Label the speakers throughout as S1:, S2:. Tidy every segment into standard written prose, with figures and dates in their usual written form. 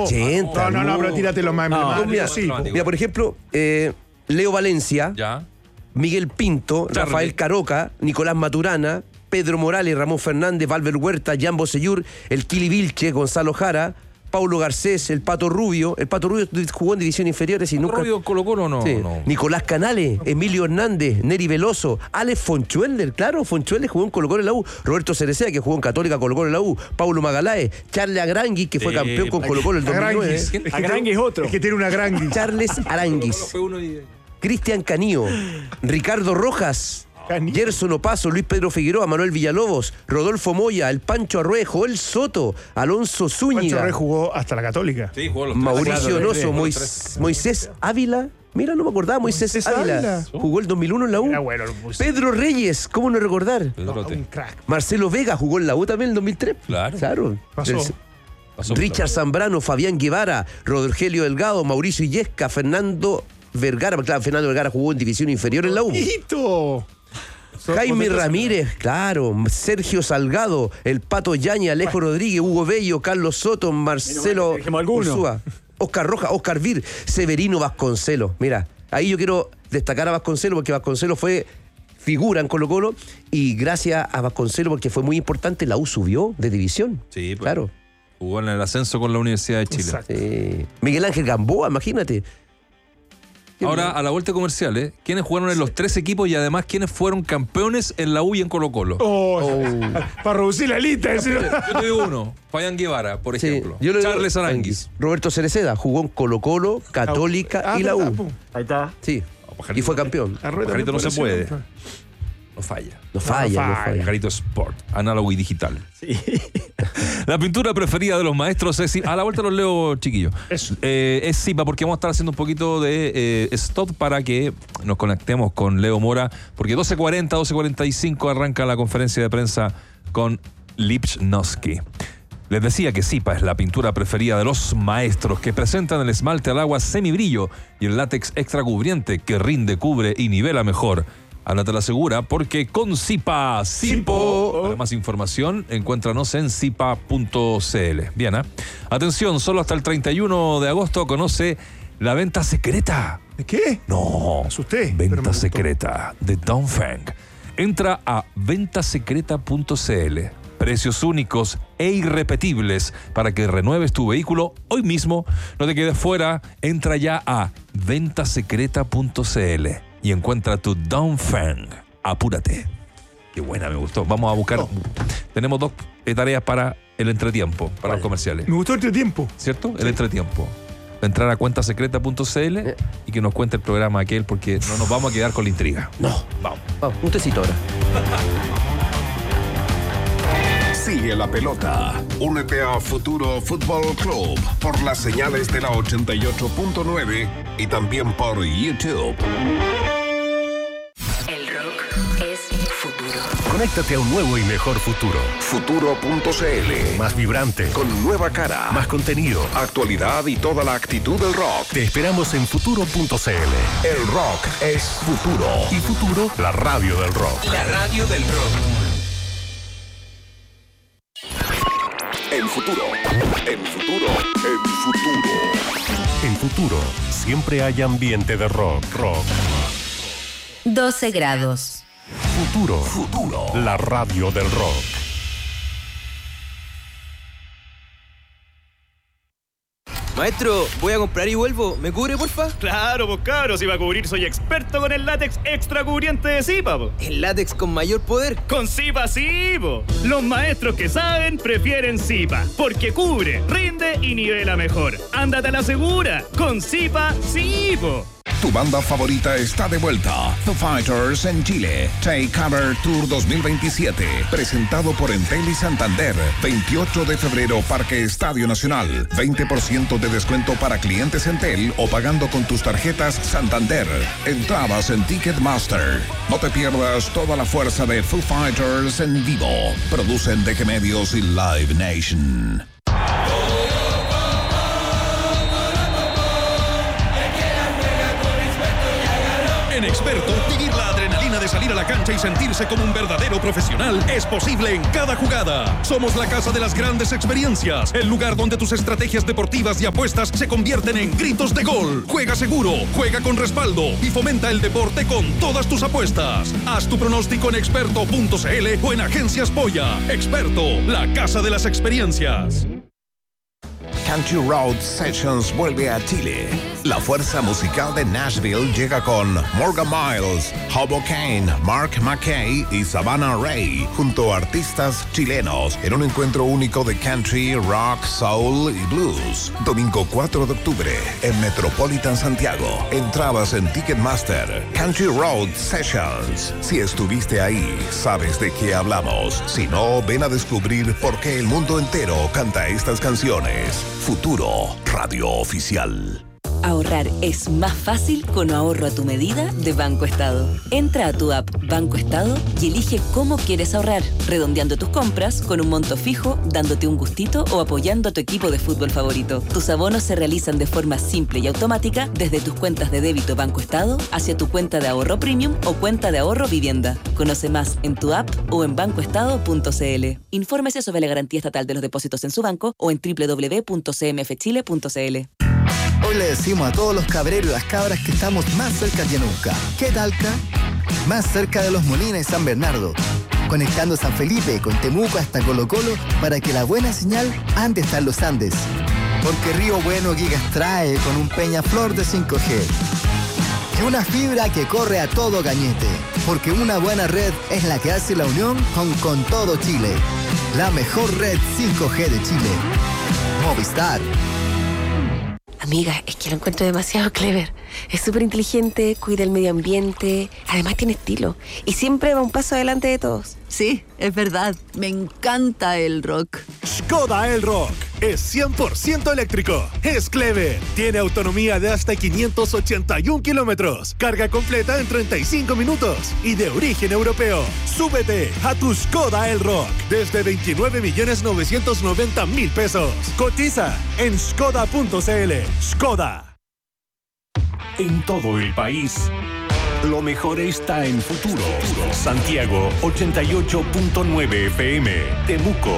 S1: 80.
S2: No, pero tírate lo más emblemático. Sí,
S1: mira, por ejemplo, Leo Valencia,
S3: Ya.
S1: Miguel Pinto,
S3: Charlie.
S1: Rafael Caroca, Nicolás Maturana, Pedro Morales, Ramón Fernández, Valver Huerta, Jan Bosellur, el Kili Vilche, Gonzalo Jara, Paulo Garcés, el Pato Rubio. El Pato Rubio jugó en divisiones inferiores y nunca...
S3: ¿Rubio Colo-Colo no?
S1: Sí.
S3: No.
S1: Nicolás Canales, Emilio Hernández, Neri Veloso, Alex Fonchuelder, claro, Fonchuelder jugó en Colo-Colo en la U, Roberto Cerecea, que jugó en Católica Colo-Colo en la U, Paulo Magaláes, Charles Aranguis, que fue campeón con Colo-Colo en el 2009.
S2: Aranguis es otro. Es que tiene una Aranguis.
S1: Charles Aranguis, Cristian Canío, Ricardo Rojas, Gerson Opaso, Luis Pedro Figueroa, Manuel Villalobos, Rodolfo Moya, el Pancho Arrué, Joel Soto, Alonso Zúñiga,
S2: Pancho Arrué jugó hasta la Católica.
S3: Sí, jugó los tres.
S1: Mauricio
S2: Claro,
S1: Noso, Moisés Ávila. Mira, no me acordaba, Moisés Ávila. Jugó el 2001 en la U.
S2: Era bueno,
S1: Pedro Reyes, ¿cómo no recordar?
S3: Pedrote.
S2: un crack.
S1: Marcelo Vega jugó en la U también en el 2003.
S3: Claro.
S2: Pasó.
S1: Richard Zambrano, Fabián Guevara, Rogelio Delgado, Mauricio Illesca, Fernando Vergara. Claro, Fernando Vergara jugó en división inferior en la U.
S2: ¡Hito!
S1: Jaime Ramírez, claro, Sergio Salgado, el Pato Yaña, Alejo Rodríguez, Hugo Bello, Carlos Soto, Marcelo Ursúa, Oscar Rojas, Oscar Vir, Severino Vasconcelos. Mira, ahí yo quiero destacar a Vasconcelos porque Vasconcelos fue figura en Colo-Colo y gracias a Vasconcelos, porque fue muy importante, la U subió de división.
S3: Sí, pues.
S1: Claro.
S3: Jugó en el ascenso con la Universidad de Chile.
S2: Exacto.
S1: Miguel Ángel Gamboa, imagínate.
S3: Ahora, a la vuelta comercial, ¿quiénes jugaron en los tres equipos y además quiénes fueron campeones en la U y en Colo-Colo?
S2: Para reducir la lista.
S3: Yo te digo uno, Fabián Guevara, por
S1: Sí,
S3: ejemplo.
S1: yo le digo
S3: Charles Aranguis.
S1: Roberto Cereceda jugó en Colo-Colo, Católica y la U.
S4: Ahí está.
S1: Sí, y fue campeón.
S3: Pajarito no se puede. No falla.
S1: No falla.
S3: Pajarito Sport, análogo y digital.
S4: Sí.
S3: La pintura preferida de los maestros es... A la vuelta los leo, chiquillos. Es Zipa, porque vamos a estar haciendo un poquito de stop para que nos conectemos con Leo Mora, porque 12:40, 12:45 arranca la conferencia de prensa con Lipchnowski. Les decía que Zipa es la pintura preferida de los maestros, que presentan el esmalte al agua semibrillo y el látex extra cubriente que rinde, cubre y nivela mejor. Ándate la segura, porque con Zipa, Zipo. Para más información, encuéntranos en zipa.cl. Bien, atención, solo hasta el 31 de agosto conoce la venta secreta.
S2: ¿De qué?
S3: No,
S2: Me asusté, pero me
S3: venta
S2: gustó.
S3: secreta de Dongfeng. Entra a ventasecreta.cl. Precios únicos e irrepetibles para que renueves tu vehículo hoy mismo. No te quedes fuera, entra ya a ventasecreta.cl y encuentra tu Dongfeng. Apúrate. Qué buena, me gustó. Vamos a buscar. Tenemos dos tareas para el entretiempo, para los comerciales.
S2: Me gustó el tiempo.
S3: ¿Cierto? El entretiempo. Entrar a cuentasecreta.cl y que nos cuente el programa aquel, porque no nos vamos a quedar con la intriga.
S1: No.
S3: Vamos.
S1: Un tecito ahora.
S5: Sigue la pelota. Únete a Futuro Fútbol Club por las señales de la 88.9 y también por YouTube.
S6: El rock es futuro.
S7: Conéctate a un nuevo y mejor futuro.
S5: Futuro.cl.
S7: Más vibrante,
S5: Con nueva cara,
S7: más contenido.
S5: actualidad y toda la actitud del rock.
S7: Te esperamos en futuro.cl.
S5: El rock es futuro.
S7: Y Futuro, la radio del rock.
S6: La radio del rock.
S5: En futuro. En futuro. En futuro.
S7: En Futuro, siempre hay ambiente de rock.
S8: 12 grados.
S7: Futuro,
S5: Futuro.
S7: la radio del rock.
S9: Maestro, voy a comprar y vuelvo. ¿Me cubre, porfa?
S4: Claro, pues cabros, si va a cubrir soy experto con el látex extra cubriente de Zipa, po.
S9: El látex con mayor poder.
S4: Con Zipa sí, po. Los maestros que saben prefieren Zipa, porque cubre, rinde y nivela mejor. Ándate a la segura. Con Zipa sí, po.
S5: Tu banda favorita está de vuelta. The Fighters en Chile. Take Cover Tour 2027. Presentado por Entel y Santander. 28 de febrero, Parque Estadio Nacional. 20% de descuento para clientes Entel o pagando con tus tarjetas Santander. Entradas en Ticketmaster. No te pierdas toda la fuerza de Foo Fighters en vivo. Producen DG Medios y Live Nation.
S10: En Experto, vivir la adrenalina de
S8: de salir a la cancha y sentirse como un verdadero profesional es posible en cada jugada. Somos la casa de las grandes experiencias, el lugar donde tus estrategias deportivas y apuestas se convierten en gritos de gol. Juega seguro, juega con respaldo y fomenta el deporte con todas tus apuestas. Haz tu pronóstico en experto.cl o en Agencias Polla. Experto, la casa de las experiencias.
S5: Country Road Sessions vuelve a Chile. La fuerza musical de Nashville llega con Morgan Miles, Hobo Kane, Mark McKay y Savannah Ray, junto a artistas chilenos, en un encuentro único de country, rock, soul y blues. Domingo 4 de octubre, en Metropolitan Santiago. Entradas en Ticketmaster. Country Road Sessions. Si estuviste ahí, sabes de qué hablamos. Si no, ven a descubrir por qué el mundo entero canta estas canciones. Futuro, radio oficial.
S10: Ahorrar es más fácil con ahorro a tu medida de Banco Estado. Entra a tu app Banco Estado y elige cómo quieres ahorrar, redondeando tus compras con un monto fijo, dándote un gustito o apoyando a tu equipo de fútbol favorito. Tus abonos se realizan de forma simple y automática desde tus cuentas de débito Banco Estado hacia tu cuenta de ahorro premium o cuenta de ahorro vivienda. Conoce más en tu app o en bancoestado.cl. Infórmese sobre la garantía estatal de los depósitos en su banco o en www.cmfchile.cl.
S11: Hoy le decimos a todos los cabreros y las cabras que estamos más cerca que nunca. ¿Qué talca? Más cerca de Los Molinos y San Bernardo. Conectando San Felipe con Temuco hasta Colo Colo para que la buena señal ande hasta los Andes. Porque Río Bueno Gigas trae con un Peñaflor de 5G. Y una fibra que corre a todo Cañete. Porque una buena red es la que hace la unión con todo Chile. La mejor red 5G de Chile. Movistar.
S12: Amiga, es que lo encuentro demasiado clever. Es súper inteligente, cuida el medio ambiente, además tiene estilo. Y siempre va un paso adelante de todos.
S13: Sí, es verdad. Me encanta el rock.
S14: Skoda Elrock es 100% eléctrico. Es clever. Tiene autonomía de hasta 581 kilómetros. Carga completa en 35 minutos. Y de origen europeo. Súbete a tu Skoda Elrock desde 29.990.000 pesos. Cotiza en skoda.cl. Skoda.
S7: En todo el país, lo mejor está en Futuro. Santiago 88.9 FM, Temuco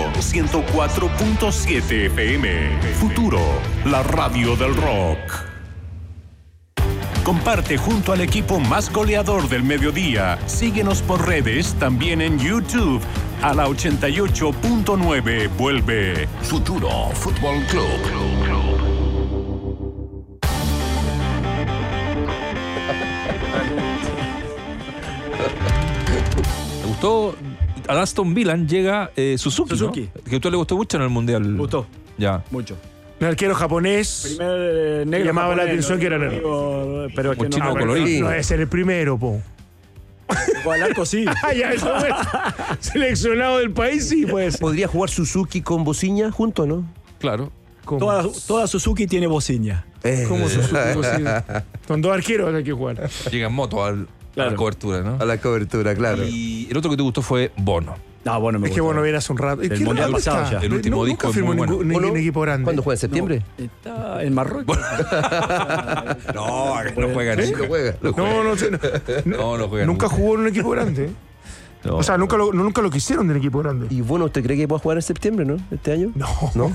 S7: 104.7 FM. Futuro, la radio del rock. Comparte junto al equipo más goleador del mediodía. Síguenos por redes, también en YouTube. A la 88.9 vuelve
S5: Futuro Fútbol Club.
S3: ¿Te gustó? A Aston Villa llega Suzuki, ¿no? Que a usted le gustó mucho en el Mundial.
S15: Me gustó.
S3: Ya.
S15: Mucho.
S2: El arquero japonés.
S15: Primer negro
S2: llamaba
S15: japonés,
S2: la atención que era negro.
S15: Pero es que
S3: chino colorido.
S2: No debe ser el primero, po.
S15: Con el arco sí.
S2: Ya, eso es. Seleccionado del país, sí, pues.
S1: ¿Podría jugar Suzuki con Bociña junto, no?
S3: Claro.
S15: Toda Suzuki tiene bociña.
S2: ¿Cómo Suzuki bocina? Con dos arqueros hay que jugar.
S3: Llega en moto a la cobertura, ¿no?
S1: A la cobertura, claro.
S3: Y el otro que te gustó fue Bono.
S15: No, Bono me
S2: gustó. Es que Bono viene hace un rato.
S15: El Mundial pasado ya.
S3: El último disco es muy bueno.
S2: Ningún equipo grande.
S1: ¿Cuándo juega? ¿En septiembre?
S15: No, está en Marruecos.
S3: No juega en
S1: No juega.
S3: No juega.
S2: Nunca jugó en un equipo grande.
S3: No,
S2: o sea, nunca lo quisieron del equipo grande.
S1: ¿Y bueno, usted cree que pueda jugar en septiembre, no? ¿Este año?
S2: No.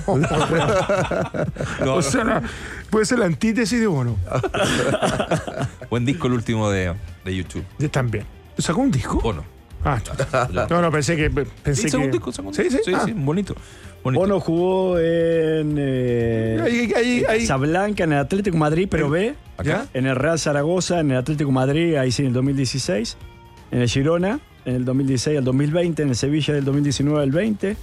S1: No.
S2: O sea, puede ser la antítesis de Bono.
S3: Buen disco el último de YouTube.
S2: También. ¿Sacó un disco?
S3: Bono.
S2: No, pensé que.
S3: ¿Sacó un disco? Sí, bonito.
S15: Bono jugó en Casablanca, en el Atlético Madrid, pero B.
S3: ¿Acá?
S15: En el Real Zaragoza, en el Atlético Madrid, ahí sí, en el 2016. En el Girona, en el 2016 al 2020. En el Sevilla del 2019 al 20.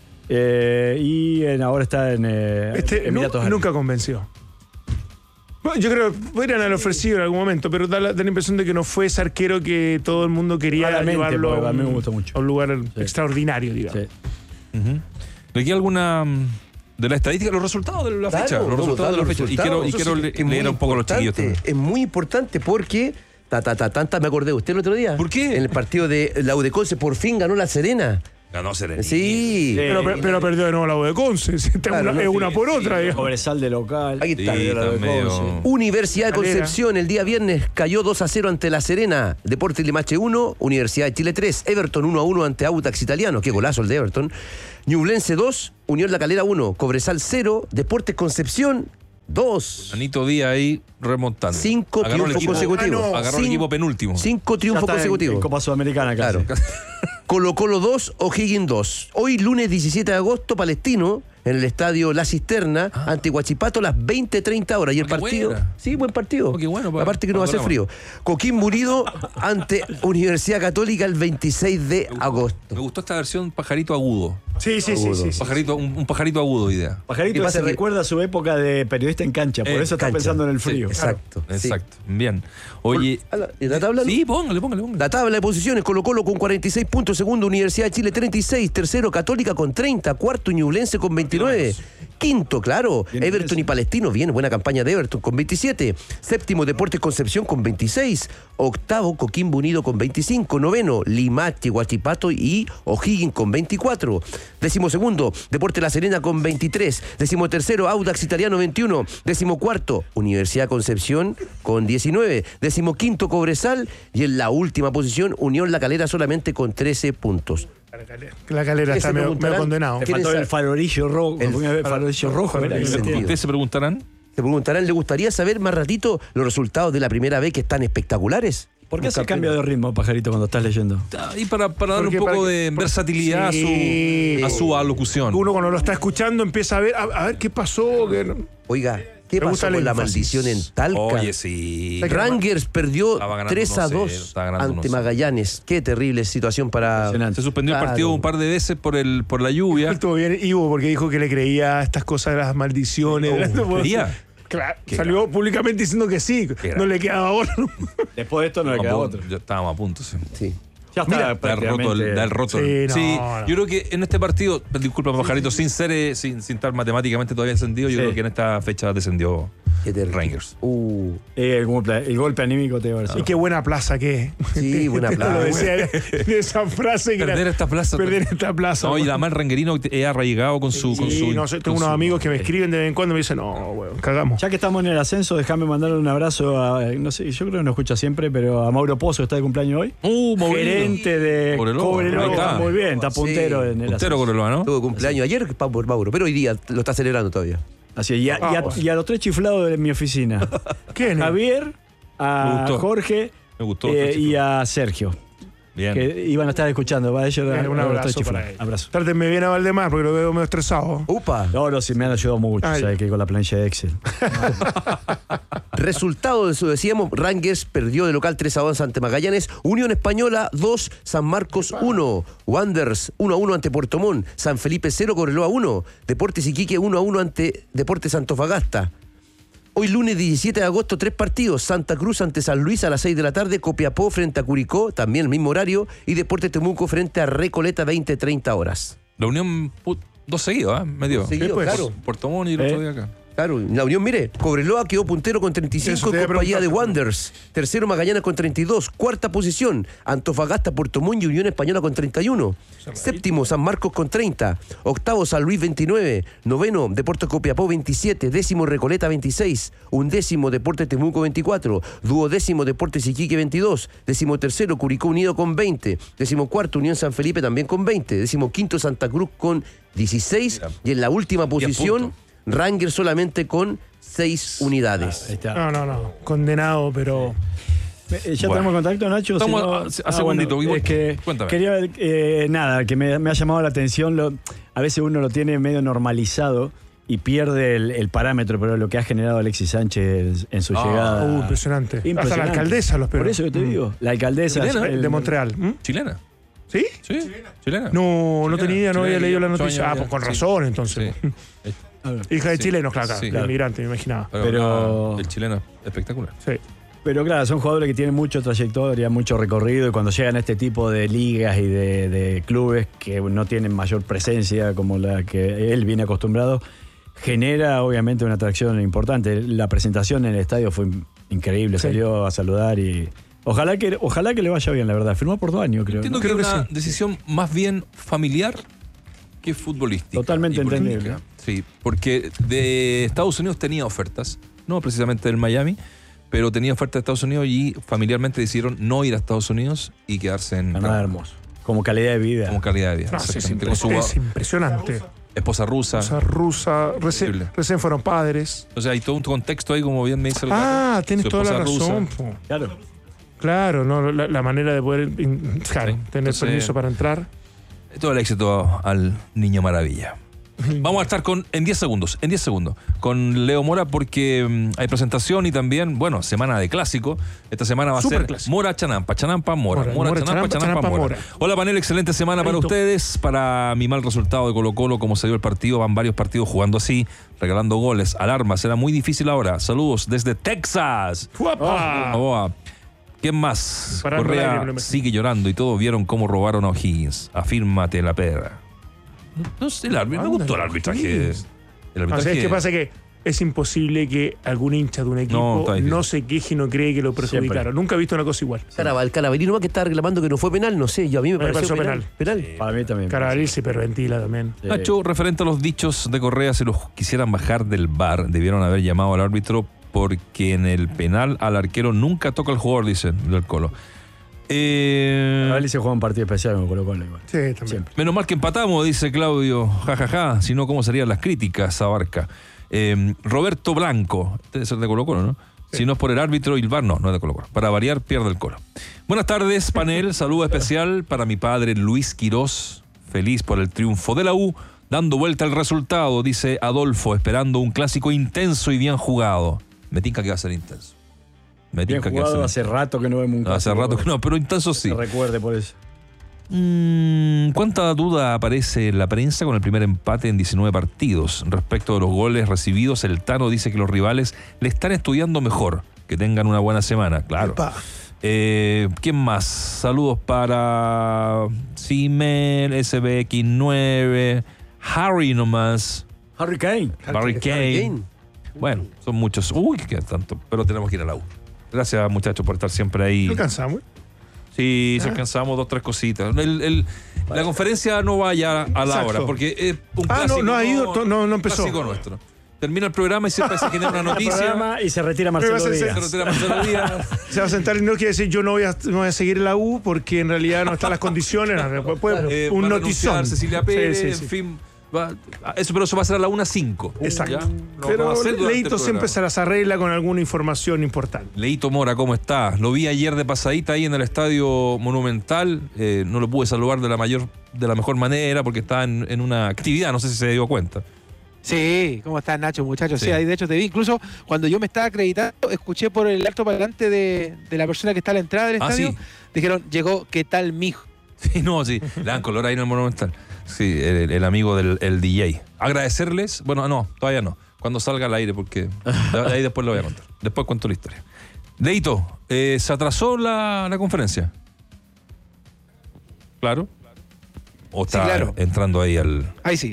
S15: Y ahora está en Emiratos Árabes.
S2: Nunca convenció. Bueno, yo creo que podrían haber ofrecido en algún momento, pero da la impresión de que no fue ese arquero que todo el mundo quería llevarlo
S15: a mí me gustó mucho.
S2: A un lugar extraordinario, digamos.
S15: Sí.
S3: ¿Aquí alguna de la estadística, los resultados de la fecha? Los resultados de la fecha. Y quiero leer un poco a los chiquillos también.
S1: Es muy importante porque me acordé de usted el otro día.
S3: ¿Por qué?
S1: En el partido de la U de Conce por fin ganó La Serena.
S3: Ganó Serenito.
S1: Sí.
S2: Pero perdió de nuevo la U de Conce.
S1: Claro,
S2: es una por otra, digamos.
S15: Cobresal de local.
S1: Ahí está.
S3: Sí,
S15: la de
S3: medio-
S15: Conce.
S1: Universidad de
S2: Calera.
S1: Concepción el día viernes cayó 2-0 ante La Serena. Deportes Limache 1, Universidad de Chile 3. Everton 1-1 ante Audax Italiano. Qué golazo el de Everton. Ñublense 2, Unión La Calera 1. Cobresal 0, Deportes Concepción 2.
S3: Anito Díaz ahí remontando.
S1: 5
S3: Agarró el
S1: triunfos
S3: equipo-
S1: consecutivos.
S3: Agarró el equipo penúltimo.
S1: 5 triunfos
S15: Ya está
S1: consecutivos.
S15: en Copa Sudamericana casi.
S1: Claro. Colo-Colo 2, O'Higgins 2. Hoy, lunes 17 de agosto, Palestino, en el estadio La Cisterna, ante Huachipato a las 20:30 horas. Y el
S3: qué
S1: partido.
S3: buena.
S1: Sí, buen partido.
S3: Qué bueno,
S1: Aparte que no va a ser frío. Coquimbo Unido ante Universidad Católica el 26 de agosto.
S3: Me gustó esta versión pajarito agudo.
S2: Sí.
S3: Pajarito, un pajarito agudo idea.
S1: ¿Qué
S15: Pajarito
S1: pasa
S15: se
S1: que-
S15: recuerda a su época de periodista en cancha, por eso está
S1: cancha.
S15: pensando en el frío.
S1: Sí, exacto.
S3: Exacto. Bien. Oye.
S1: ¿Y la tabla?
S3: Sí, póngale.
S1: La tabla de posiciones, Colo-Colo con 46 puntos, segundo Universidad de Chile 36, tercero Católica con 30, cuarto Ñublense con 29, quinto, claro,
S15: Bien,
S1: Everton y Palestino, bien, buena campaña de Everton con 27, séptimo Deportes Concepción con 26, octavo Coquimbo Unido con 25, noveno Limache, Huachipato y O'Higgins con 24, décimo segundo Deportes La Serena con 23, décimo tercero Audax Italiano 21, décimo cuarto Universidad Concepción con 19, décimo quinto Cobresal y en la última posición Unión La Calera solamente con 13 puntos.
S2: La Calera
S1: ¿Qué
S2: está
S1: se
S2: medio
S1: preguntarán?
S2: condenado.
S15: Te
S1: ¿Quieren
S15: faltó
S1: saber?
S15: el farolillo rojo. El farolillo rojo. era
S1: farolillo
S15: ese.
S1: encendido.
S3: ¿Ustedes se preguntarán?
S1: Se preguntarán, ¿le gustaría saber más ratito los resultados de la primera vez que están espectaculares?
S15: ¿Por qué hace cambio de ritmo, Pajarito, cuando estás leyendo?
S3: Y para dar un
S2: Porque
S3: poco
S2: para que-
S3: de versatilidad
S2: Sí.
S3: a su alocución.
S2: Uno cuando lo está escuchando empieza a ver qué pasó.
S1: Oiga, ¿qué
S2: Me
S1: pasó
S2: gusta
S1: con
S2: el
S1: la
S2: énfasis.
S1: maldición en Talca?
S3: Oye, sí.
S1: Rangers perdió
S3: Estaba ganando
S1: 3-2
S3: 1-0, estaba ganando
S1: ante
S3: 1-0.
S1: Magallanes. Qué terrible situación para...
S3: Se suspendió el
S1: Claro.
S3: partido un par de veces por la lluvia.
S2: Estuvo bien Ivo porque dijo que le creía a estas cosas de las maldiciones.
S3: ¿Creía?
S2: Claro,
S3: Qué
S2: salió públicamente diciendo que sí. No le quedaba otra.
S15: Después de esto no le queda otro.
S3: Ya estábamos a punto, sí.
S1: Sí.
S15: Ya está
S3: Mira, da el
S15: prácticamente.
S3: roto.
S2: Sí, no,
S3: Sí,
S2: no.
S3: yo creo que en este partido, disculpa, Pajarito, sin estar matemáticamente todavía encendido, yo
S15: Sí.
S3: creo que en esta fecha descendió
S1: Qué terrible.
S3: Rangers.
S15: El golpe anímico te va a
S2: Y qué buena plaza que es.
S1: Sí, buena plaza.
S2: Lo decía de esa frase que
S3: Perder
S2: era,
S3: esta plaza.
S2: perder esta plaza.
S3: No, y la más ranguerino he arraigado con su.
S2: Sí, no sé, tengo unos amigos que me escriben de vez en cuando y me dicen, no, weón, cagamos.
S15: Ya que estamos en el ascenso, déjame mandarle un abrazo a, no sé, yo creo que no escucha siempre, pero a Mauro Pozo, está de cumpleaños hoy.
S3: Maurito.
S15: Gerente de
S3: Cobreloa,
S15: Cobreloa.
S3: ahí está.
S15: Muy bien, está puntero en el
S3: Puntero
S15: ascenso.
S3: Cobreloa, ¿no?
S1: Tuvo cumpleaños ayer por Mauro, pero hoy día lo está celebrando todavía.
S15: Así es, y a los tres chiflados de mi oficina.
S2: ¿Quién?
S15: Javier,
S3: Me
S15: a
S3: gustó.
S15: Jorge
S3: Me gustó.
S15: y a Sergio.
S3: Bien.
S15: Que iban a estar escuchando. Va, ellos
S2: Un
S15: a los tres
S2: abrazo
S15: chiflados.
S2: para ellos.
S15: Abrazo.
S2: Trátenme bien a Valdemar porque lo veo medio estresado.
S1: ¡Upa!
S15: No, sí, me han ayudado mucho,
S2: Ay.
S15: ¿sabes? Que con la plancha de Excel.
S1: Resultado de eso, decíamos, Rangers perdió de local 3-2 ante Magallanes, Unión Española 2, San Marcos 1, Wanderers 1-1 ante Puerto Montt, San Felipe 0, Cobreloa 1, Deportes Iquique 1-1 ante Deportes Antofagasta. Hoy lunes 17 de agosto, 3 partidos, Santa Cruz ante San Luis a las 6 de la tarde, Copiapó frente a Curicó, también el mismo horario, y Deportes Temuco frente a Recoleta 20-30 horas.
S3: La Unión, 2 seguidos, ¿eh? Medio.
S1: Seguido, claro.
S3: Puerto Montt y el otro día acá.
S1: Claro, la Unión, mire, Cobreloa quedó puntero con 35
S2: Eso te iba
S1: en
S2: a
S1: compañía de
S2: preguntar.
S1: Wanderers. Tercero Magallanes con 32. Cuarta posición, Antofagasta, Puerto Montt y Unión Española con 31. Séptimo, San Marcos con 30. Octavo, San Luis 29. Noveno, Deportes Copiapó 27. Décimo, Recoleta 26. Undécimo, Deportes Temuco 24. Duodécimo, Deportes Iquique 22. Décimo tercero, Curicó Unido con 20. Décimo cuarto, Unión San Felipe también con 20. Décimo quinto, Santa Cruz con 16. Y en la última posición,
S3: puntos.
S1: Rangers solamente con 6 unidades.
S15: Ahí está.
S2: No. Condenado, pero.
S15: ¿Ya
S3: Bueno.
S15: tenemos contacto, Nacho?
S3: Estamos
S15: Si no-
S3: a segundito,
S15: bueno,
S3: igual.
S15: es que
S3: Cuéntame.
S15: quería ver, nada, que me ha llamado la atención. A veces uno lo tiene medio normalizado y pierde el parámetro, pero lo que ha generado Alexis Sánchez en su llegada.
S2: Impresionante. Hasta la
S15: Impresionante.
S2: alcaldesa lo esperó.
S15: Por eso que te digo. La alcaldesa
S3: Chilena,
S2: De Montreal. ¿Mm?
S3: ¿Chilena?
S2: ¿Sí?
S3: Sí, chilena.
S2: No
S3: Chilena,
S2: tenía idea, no había
S3: chilena,
S2: leído la
S3: ya,
S2: noticia.
S3: ya,
S2: Pues con
S3: sí.
S2: razón, entonces.
S3: Sí.
S2: Hija de
S3: Sí.
S2: chilenos, claro,
S3: Sí.
S2: de inmigrante, me imaginaba.
S15: Pero-
S3: El chileno es espectacular.
S2: Sí.
S15: Pero claro, son jugadores que tienen mucha trayectoria, mucho recorrido, y cuando llegan a este tipo de ligas y de clubes que no tienen mayor presencia como la que él viene acostumbrado, genera obviamente una atracción importante. La presentación en el estadio fue increíble,
S2: Sí.
S15: salió a saludar y Ojalá que le vaya bien, la verdad. Firmó por 2 años, creo.
S3: Entiendo que es una decisión más bien familiar que futbolística.
S15: Totalmente entendible.
S3: Sí, porque de Estados Unidos tenía ofertas, no precisamente del Miami, pero tenía ofertas de Estados Unidos y familiarmente decidieron no ir a Estados Unidos y quedarse en...
S15: Nada hermoso. Como calidad de vida.
S3: Como calidad de vida.
S2: No, es impresionante.
S3: Esposa rusa.
S2: Recién fueron padres.
S3: O sea, hay todo un contexto ahí, como bien me dice el
S2: gato. Tienes toda la razón. Claro, no, la manera de poder tener permiso para entrar.
S3: Todo el éxito al Niño Maravilla. Vamos a estar en 10 segundos, con Leo Mora, porque hay presentación y también, semana de clásico. Esta semana va a ser
S2: clásico.
S3: Mora Chanampa, Chanampa Mora. Mora Chanampa Mora. Hola panel, excelente semana para ustedes. Para mi mal resultado de Colo-Colo, como se dio el partido, van varios partidos jugando así, regalando goles, alarmas. Será muy difícil ahora. Saludos desde Texas. ¿Quién más? Correa sigue llorando y todos vieron cómo robaron a O'Higgins. Afírmate la perra. No sé, me gustó el arbitraje.
S2: ¿Sabes qué pasa? Que es imposible que algún hincha de un equipo no se queje y no cree que lo perjudicaron. Siempre. Nunca he visto una cosa igual.
S1: El Carabalí que está reclamando que no fue penal, no sé, a mí me pareció penal.
S15: Sí, para mí también.
S2: Carabalí se hiperventila también.
S3: Sí. Nacho, referente a los dichos de Correa, si los quisieran bajar del VAR, debieron haber llamado al árbitro porque en el penal al arquero nunca toca el jugador, dicen del Colo.
S15: Carabalí se juega un partido especial con Colo-Colo igual.
S2: Sí, también. Siempre.
S3: Menos mal que empatamos, dice Claudio. Jajaja, si no, ¿cómo serían las críticas a Barca? Roberto Blanco, debe ser de Colo-Colo, ¿no? Sí. Si no es por el árbitro y el VAR, no es de Colo-Colo. Para variar, pierde el Colo. Buenas tardes, panel. Saludo especial para mi padre Luis Quirós. Feliz por el triunfo de la U. Dando vuelta al resultado, dice Adolfo, esperando un clásico intenso y bien jugado. Me tinca que va a ser intenso.
S15: Bien jugado, hace rato que no vemos un clásico.
S3: Hace rato que no, pero intenso sí.
S15: Se recuerde por eso.
S3: ¿Cuánta duda aparece en la prensa con el primer empate en 19 partidos? Respecto de los goles recibidos, el Tano dice que los rivales le están estudiando mejor. Que tengan una buena semana, claro. ¿Quién más? Saludos para Simel, SBX9, Harry nomás.
S15: Harry Kane.
S3: Bueno, son muchos. Uy, que queda tanto. Pero tenemos que ir a la U. Gracias, muchachos, por estar siempre ahí.
S2: ¿No alcanzamos?
S3: Sí, si alcanzamos 2-3 cositas. La conferencia no vaya a la hora, porque es un clásico.
S2: No ha ido, no empezó.
S3: Clásico nuestro. Termina el programa y siempre se genera una noticia.
S15: Y se retira Marcelo Díaz.
S2: Se va a sentar y no quiere decir yo no voy a seguir en la U porque en realidad no están las condiciones. Un notición.
S3: Cecilia Pérez, en fin. Pero eso va a ser a la 1:05.
S2: Exacto. Pero Leito siempre se las arregla con alguna información importante.
S3: Leito Mora, ¿cómo está? Lo vi ayer de pasadita ahí en el Estadio Monumental. No lo pude saludar de la mejor manera porque estaba en una actividad, no sé si se dio cuenta.
S16: Sí, ¿cómo estás, Nacho, muchachos? Sí, ahí de hecho te vi. Incluso cuando yo me estaba acreditando, escuché por el alto parlante de la persona que está a la entrada del estadio. Sí. Dijeron, llegó, ¿qué tal, mijo?
S3: Sí, le dan color ahí en el Monumental. Sí, el amigo del DJ. Agradecerles, no, todavía no. Cuando salga al aire, porque ahí después lo voy a contar. Después cuento la historia. Leito, ¿se atrasó la conferencia? ¿Claro? ¿O está entrando ahí al...?
S16: Ahí sí.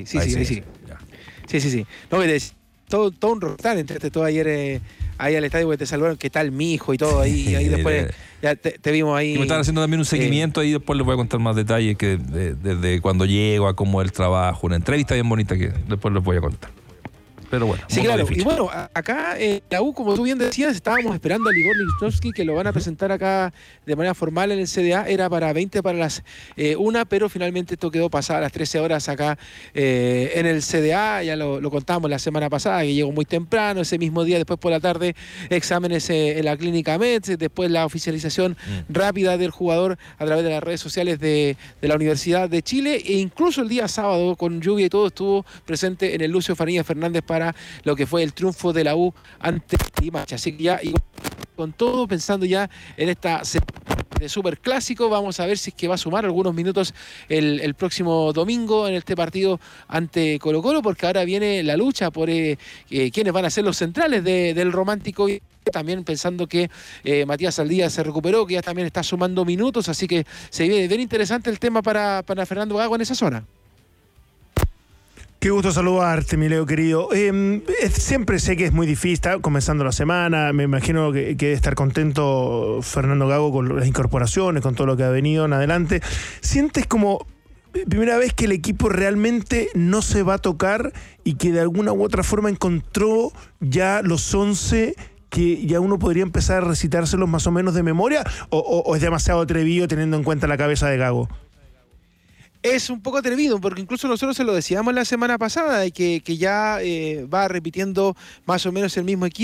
S16: Sí. No, todo un rotar, entraste todo ayer ahí al estadio porque te saludaron, ¿qué tal mi hijo? Y todo ahí, y ahí después ya te vimos ahí.
S3: Y me están haciendo también un seguimiento ahí, después les voy a contar más detalles que desde cuando llego a cómo es el trabajo, una entrevista bien bonita que después les voy a contar. Pero bueno.
S16: Sí, claro. Y bueno, acá la U, como tú bien decías, estábamos esperando a Igor Lichnowsky, que lo van a presentar acá de manera formal en el CDA. Era para 20 para las 1, pero finalmente esto quedó pasada a las 13 horas acá en el CDA. Ya lo contábamos la semana pasada, que llegó muy temprano, ese mismo día, después por la tarde, exámenes en la clínica Metz, después la oficialización rápida del jugador a través de las redes sociales de la Universidad de Chile, e incluso el día sábado, con lluvia y todo, estuvo presente en el Lucio Farinha Fernández para lo que fue el triunfo de la U ante Limache. Así que ya, y con todo, pensando ya en esta de Super Clásico, vamos a ver si es que va a sumar algunos minutos el próximo domingo en este partido ante Colo-Colo, porque ahora viene la lucha por quiénes van a ser los centrales del Romántico. Y también pensando que Matías Aldía se recuperó, que ya también está sumando minutos, así que se ve bien interesante el tema para Fernando Gago en esa zona.
S2: Qué gusto saludarte, mi Leo querido. Siempre sé que es muy difícil, está comenzando la semana, me imagino que debe estar contento Fernando Gago con las incorporaciones, con todo lo que ha venido en adelante. ¿Sientes como primera vez que el equipo realmente no se va a tocar y que de alguna u otra forma encontró ya los 11 que ya uno podría empezar a recitárselos más o menos de memoria? ¿O es demasiado atrevido teniendo en cuenta la cabeza de Gago?
S16: Es un poco atrevido, porque incluso nosotros se lo decíamos la semana pasada, de que ya va repitiendo más o menos el mismo equipo.